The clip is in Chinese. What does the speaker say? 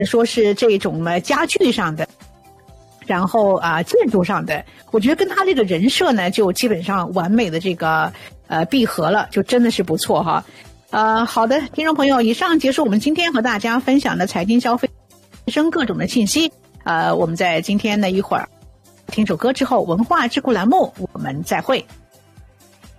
说是这种家具上的，然后建筑上的，我觉得跟他这个人设呢就基本上完美的这个闭合了，就真的是不错哈。好的，听众朋友，以上结束我们今天和大家分享的财经消费生各种的信息。我们在今天呢一会儿听首歌之后，文化智库栏目我们再会。